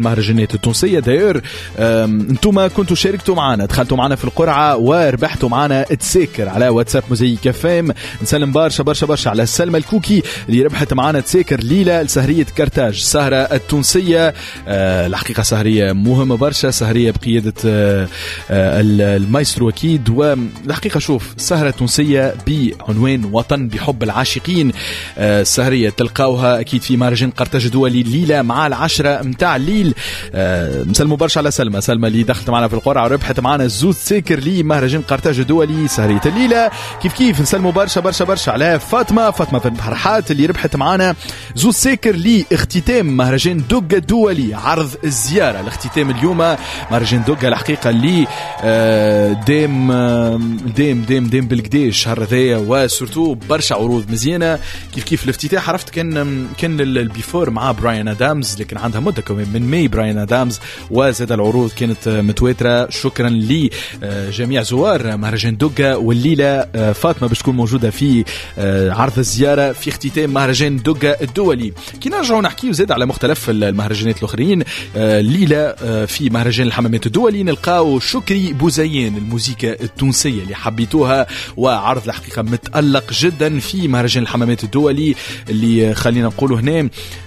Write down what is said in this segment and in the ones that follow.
المهرجانات التونسية. داير انتم كنتوا شاركتوا معنا، دخلتوا معنا في القرعة وربحتوا معنا تساكر على واتساب موزايك اف ام. نسلم برشا برشا برشا على سلمى الكوكي اللي ربحت معنا تساكر ليلة لسهرية كرتاج، السهرة التونسية. الحقيقة سهرية مهمة برشا، سهرية بقيادة المايسترو أكيد. والحقيقة شوف سهرة تونسية بعنوان وطن بحب العاشقين. السهرية تلقاوها أكيد في مهرجان قرطاج الدولي الليلة مع 10 متاع الليل. مسلموا برشا على سلمى اللي دخلت معنا في القرعة وربحت معنا زوز ساكر لي مهرجان قرطاج الدولي سهرية الليلة. كيف نسلموا برشا برشا برشا على فاطمة في البحرحات اللي ربحت معنا زوز ساكر لي اختتام مهرجان دوغا الدولي، عرض الزيارة الاختتام اليوم مهرجان دوغا الحقيقة اللي ديم بالقديش الشهر ذايا، وسورتو برشا عروض مزيانة. كيف الافتتاح عرفت كان البيفور مع براين ادامز، لكن عندها مدة كمان من ماي براين ادامز، وزاد العروض كانت متواترة. شكرا لجميع زوار مهرجان دوغا. والليلة فاطمة باش تكون موجودة في عرض الزيارة في اختتام مهرجان دوغا الدولي. كي نرجعوا نحكي وزاد على مختلف المهرجانات الأخرين، الليلة في مهرجان الحمامات الدولي نلقاو شكري بوزيان، الموسيقى التونسية اللي حبيتوها، وعرض الحقيقة متألق جدا في مهرجان الحمامات الدولي اللي خلينا نقوله هنا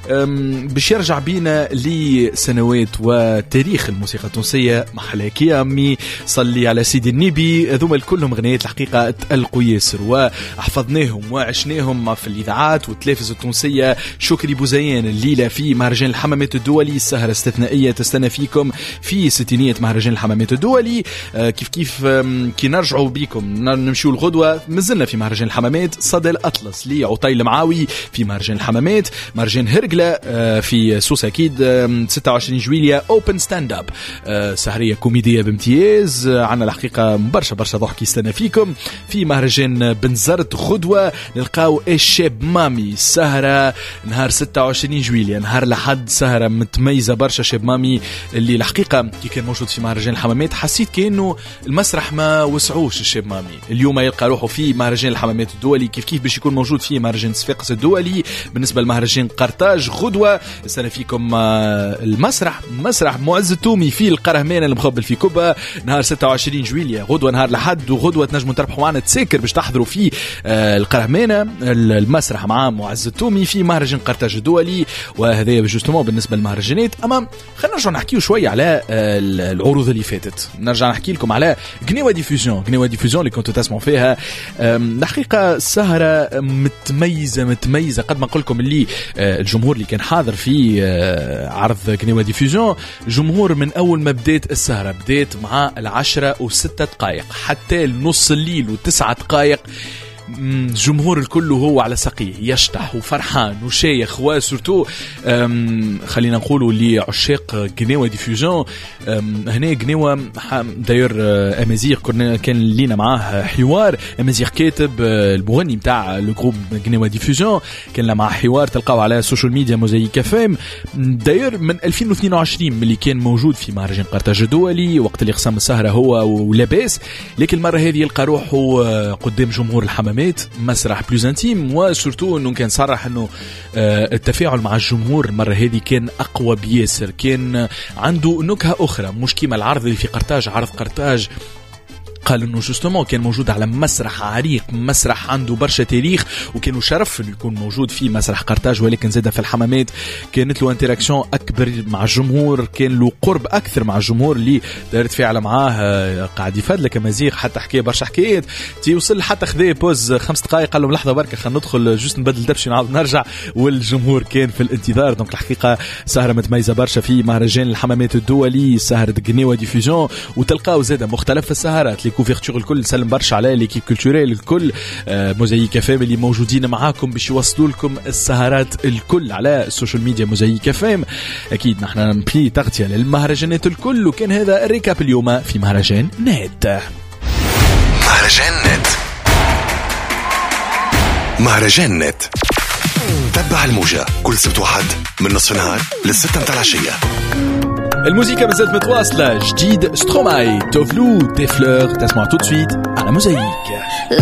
باش يرجع بينا لسنوات وتاريخ الموسيقى التونسية. محلاك يا أمي، صلي على سيدي النبي، هذوما كلهم غنيات الحقيقة تألقوا ياسر وحفظناهم وعشناهم في الإذاعات والتلفز التونسية. شكري بوزيان الليلة في مهرجان الحمامات الدولي، السهرة استثنائية تستنى فيكم في ستينية مهرجان الحمامات الدولي. كيف كي نرجعوا بيكم نمشيوا الغدوة مازلنا في مهرجان الحمامات. صدى الأطلس لعطيل معاوي في مهرجان الحمامات. مهرجان هرقلة في سوس أكيد 26 جويلية اوبن ستاند اب، سهرية كوميدية بامتياز. عنا الحقيقة برشا ضحك يستنى فيكم. في مهرجان بنزرت غدوة نلقاو الشاب مامي، سهرة نهار 26 جويلية نهار لحد، سهرة متميزة برشا. شاب مامي اللي الحقيقة كي كان موجود في مهرجان الحمامات حسيت كأنه المسرح ما وسعوش. الشاب مامي اليوم يلقى روحه في مهرجان الحمامات الدولي، كيف باش يكون موجود في مهرجان صفاقس الدولي. بالنسبة لمهرجان قرطاج غدوة استنى فيكم المسرح معز التومي في القرهمانة المخبل في كوبا نهار 26 جويلية غدوة نهار لحد. وغدوة تنجموا تربحوا معنا تساكر باش تحضروا في القرهمانة المسرح مع معز التومي في مهرجان قرطاج الدولي. وهذا جوستومون بالنسبة للمهرجانات. أما خلينا نرجع نحكيو شوية على العروض اللي فاتت. نرجع نحكي لكم على غنيوة ديفوزيون اللي كنتوا تسمعوا فيها. الحقيقة سهرة متميزة قد ما نقول لكم اللي الجمهور اللي كان حاضر في عرض غنيوة ديفوزيون جمهور من أول ما بديت السهرة، بديت مع 10:06 حتى نص الليل و9 دقائق. جمهور الكل وهو على سقيه يشطح وفرحان وشيخ. وسورتو خلينا نقولوا لعشاق غنيوة ديفوزيون هنا غنيوة داير امازيغ كان لينا معاه حوار. امازيغ كاتب المغني متاع الجروب غنيوة ديفوزيون كان له معاه حوار تلقاو على السوشيال ميديا موزايك اف ام. داير من 2022 ملي كان موجود في مهرجان قرطاج الدولي وقت اللي قسم السهرة هو ولاباس، لكن المرة هذه يلقى روحه قدام جمهور الحمامات مسرح بلوز انتيم. وسورتو انه كان صرح انه التفاعل مع الجمهور المره هذه كان اقوى بياسر، كان عنده نكهه اخرى مش كيما العرض اللي في قرطاج. عرض قرطاج قال انه جوستومون كان موجود على مسرح عريق، مسرح عنده برشا تاريخ، وكانوا شرف انه يكون موجود في مسرح قرطاج. ولكن زاد في الحمامات كانت له انتراكسيون اكبر مع الجمهور، كان له قرب اكثر مع الجمهور اللي دارت فعل معاه قاعد يفادلك مزيغ حتى حكايه برشا حكايات. توصل حتى خذا بوز 5 دقائق قال لهم لحظه بركه خلينا ندخل جوست نبدل دبشي نعاود نرجع، والجمهور كان في الانتظار. دونك الحقيقه سهره متميزه برشا في مهرجان الحمامات الدولي، سهره غنيوة ديفوزيون. وتلقاو زاد مختلف السهرات كوفيرتور الكل. نسلم برشا على ليكيب كولتوريل الكل موزايك اف ام اللي موجودين معاكم باش يوصلوا لكم السهرات الكل على السوشيال ميديا موزايك اف ام. اكيد نحن في تغطيه للمهرجانات الكل، وكان هذا الريكاب اليوم في مهرجان نت. مهرجان نت تبع الموجة كل سبت واحد من نصف النهار للستة متاع العشية. الموسيقى مازالت متواصلة، جديد ستروماي توفلو دي فلور تسمع تو سويت على موزايك.